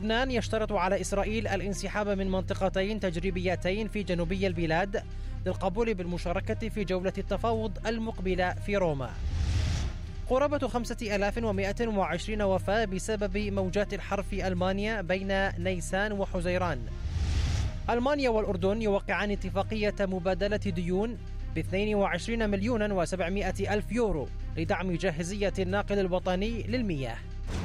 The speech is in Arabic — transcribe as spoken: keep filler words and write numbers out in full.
لبنان يشترط على إسرائيل الانسحاب من منطقتين تجريبيتين في جنوبي البلاد للقبول بالمشاركة في جولة التفاوض المقبلة في روما. قرابة خمسة آلاف ومئة وعشرين وفاة بسبب موجات الحر في ألمانيا بين نيسان وحزيران. ألمانيا والأردن يوقعان اتفاقية مبادلة ديون ب اثنين وعشرين مليون وسبعمئة ألف يورو لدعم جاهزية الناقل الوطني للمياه.